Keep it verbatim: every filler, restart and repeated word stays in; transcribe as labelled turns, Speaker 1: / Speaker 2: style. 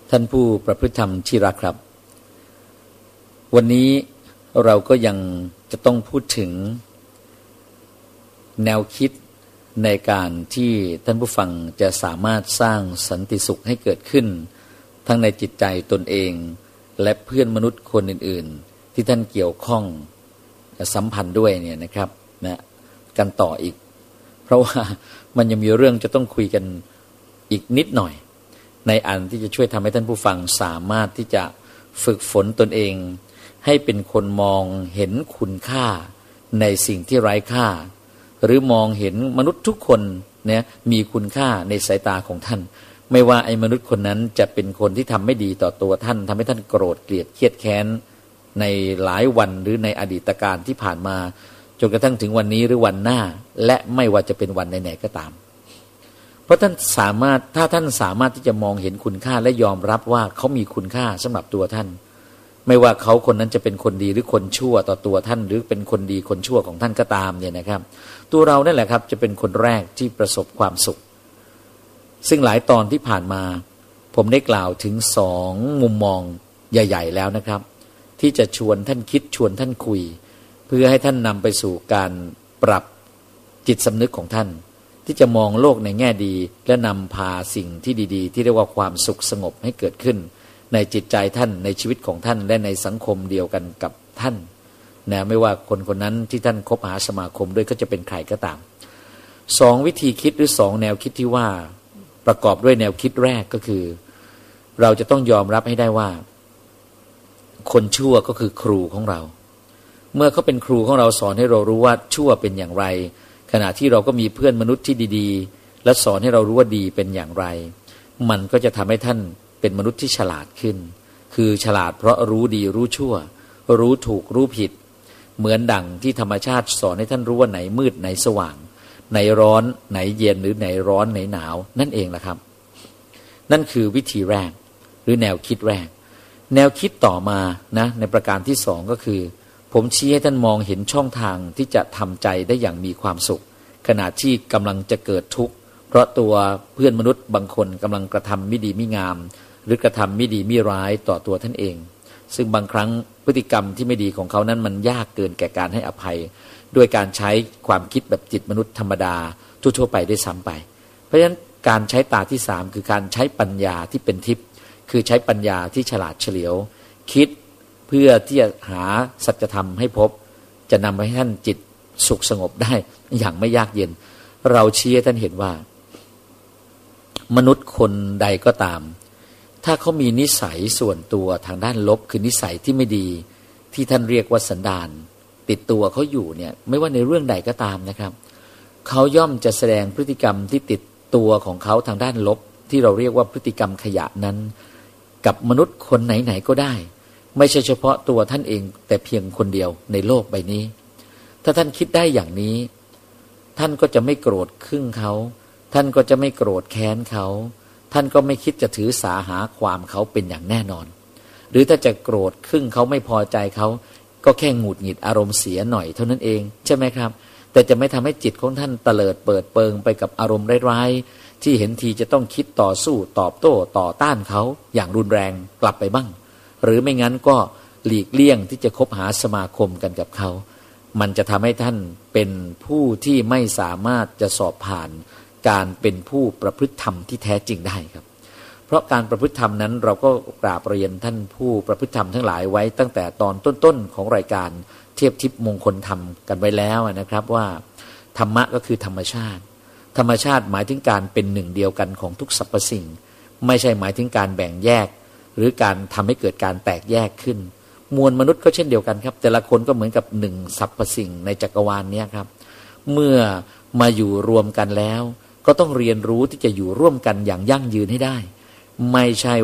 Speaker 1: ท่านผู้ประพฤติธรรมที่รักครับวันนี้เราก็ยังจะต้องพูดถึงแนวคิดในการที่ท่านผู้ฟังจะสามารถสร้างสันติสุขให้เกิดขึ้นทั้งในจิตใจตนเองและเพื่อนมนุษย์คนอื่นๆที่ท่านเกี่ยวข้องสัมพันธ์ด้วยเนี่ยนะครับนะกันต่ออีกเพราะว่ามันยังมีเรื่องจะต้องคุยกันอีกนิดหน่อยในอันที่จะช่วยทำให้ท่านผู้ฟังสามารถที่จะฝึกฝนตนเองให้เป็นคนมองเห็นคุณค่าในสิ่งที่ไร้ค่าหรือมองเห็นมนุษย์ทุกคนเนี่ยมีคุณค่าในสายตาของท่านไม่ว่าไอ้มนุษย์คนนั้นจะเป็นคนที่ทำไม่ดีต่อตัวท่านทำให้ท่านโกรธเกลียดเครียดแค้นในหลายวันหรือในอดีตการที่ผ่านมาจนกระทั่งถึงวันนี้หรือวันหน้าและไม่ว่าจะเป็นวันไหนๆก็ตามเพราะท่านสามารถถ้าท่านสามารถที่จะมองเห็นคุณค่าและยอมรับว่าเขามีคุณค่าสำหรับตัวท่านไม่ว่าเขาคนนั้นจะเป็นคนดีหรือคนชั่วต่อตัวท่านหรือเป็นคนดีคนชั่วของท่านก็ตามเนี่ยนะครับตัวเรานั่นแหละครับจะเป็นคนแรกที่ประสบความสุขซึ่งหลายตอนที่ผ่านมาผมได้กล่าวถึงสองมุมมองใหญ่ๆแล้วนะครับที่จะชวนท่านคิดชวนท่านคุยเพื่อให้ท่านนำไปสู่การปรับจิตสำนึกของท่านที่จะมองโลกในแง่ดีและนำพาสิ่งที่ดีๆที่เรียกว่าความสุขสงบให้เกิดขึ้นในจิตใจท่านในชีวิตของท่านและในสังคมเดียวกันกับท่านนะไม่ว่าคนคนนั้นที่ท่านคบหาสมาคมด้วยก็จะเป็นใครก็ตามสองวิธีคิดหรือสองแนวคิดที่ว่าประกอบด้วยแนวคิดแรกก็คือเราจะต้องยอมรับให้ได้ว่าคนชั่วก็คือครูของเราเมื่อเขาเป็นครูของเราสอนให้เรารู้ว่าชั่วเป็นอย่างไรขณะที่เราก็มีเพื่อนมนุษย์ที่ดีๆและสอนให้เรารู้ว่าดีเป็นอย่างไรมันก็จะทำให้ท่านเป็นมนุษย์ที่ฉลาดขึ้นคือฉลาดเพราะรู้ดีรู้ชั่วรู้ถูกรู้ผิดเหมือนดั่งที่ธรรมชาติสอนให้ท่านรู้ว่าไหนมืดไหนสว่างไหนร้อนไหนเย็นหรือไหนร้อนไหนหนาวนั่นเองแหละครับนั่นคือวิธีแรกหรือแนวคิดแรกแนวคิดต่อมานะในประการที่สองก็คือผมชี้ให้ท่านมองเห็นช่องทางที่จะทำใจได้อย่างมีความสุขขณะที่กำลังจะเกิดทุกข์เพราะตัวเพื่อนมนุษย์บางคนกำลังกระทำไม่ดีไม่งามหรือกระทำไม่ดีไม่ร้ายต่อตัวท่านเองซึ่งบางครั้งพฤติกรรมที่ไม่ดีของเขานั้นมันยากเกินแก่การให้อภัยด้วยการใช้ความคิดแบบจิตมนุษย์ธรรมดาทั่วๆไปได้ซ้ำไปเพราะฉะนั้นการใช้ตาที่สามคือการใช้ปัญญาที่เป็นทิพย์คือใช้ปัญญาที่ฉลาดเฉลียวคิดเพื่อที่จะหาสัจธรรมให้พบจะนำให้ท่านจิตสุขสงบได้อย่างไม่ยากเย็นเราชี้ให้ท่านเห็นว่ามนุษย์คนใดก็ตามถ้าเขามีนิสัยส่วนตัวทางด้านลบคือนิสัยที่ไม่ดีที่ท่านเรียกว่าสันดานติดตัวเขาอยู่เนี่ยไม่ว่าในเรื่องใดก็ตามนะครับเขาย่อมจะแสดงพฤติกรรมที่ติดตัวของเขาทางด้านลบที่เราเรียกว่าพฤติกรรมขยะนั้นกับมนุษย์คนไหนๆก็ได้ไม่ใช่เฉพาะตัวท่านเองแต่เพียงคนเดียวในโลกใบนี้ถ้าท่านคิดได้อย่างนี้ท่านก็จะไม่โกรธครึ่งเขาท่านก็จะไม่โกรธแค้นเขาท่านก็ไม่คิดจะถือสาหาความเขาเป็นอย่างแน่นอนหรือถ้าจะโกรธครึ่งเขาไม่พอใจเขาก็แค่หงุดหงิดอารมณ์เสียหน่อยเท่านั้นเองใช่ไหมครับแต่จะไม่ทำให้จิตของท่านเตลิดเปิดเปิงไปกับอารมณ์ร้ายๆที่เห็นทีจะต้องคิดต่อสู้ตอบโต้ต่อต้านเขาอย่างรุนแรงกลับไปบ้างหรือไม่งั้นก็หลีกเลี่ยงที่จะคบหาสมาคมกันกับเขามันจะทำให้ท่านเป็นผู้ที่ไม่สามารถจะสอบผ่านการเป็นผู้ประพฤติธรรมที่แท้จริงได้ครับเพราะการประพฤติธรรมนั้นเราก็กราบเรียนท่านผู้ประพฤติธรรมทั้งหลายไว้ตั้งแต่ตอนต้นๆของรายการเทียบทิพย์มงคลธรรมกันไว้แล้วนะครับว่าธรรมะก็คือธรรมชาติธรรมชาติหมายถึงการเป็นหนึ่งเดียวกันของทุกสรรพสิ่งไม่ใช่หมายถึงการแบ่งแยกหรือการทำให้เกิดการแตกแยกขึ้นมวลมนุษย์ก็เช่นเดียวกันครับแต่ละคนก็เหมือนกับหนึ่งสรรพสิ่งในจักรวาลนี้ครับเมื่อมาอยู่รวมกันแล้วก็ต้องเรียนรู้ที่จะอยู่ร่วมกันอย่างยั่งยืนให้ได้ไม่ใช่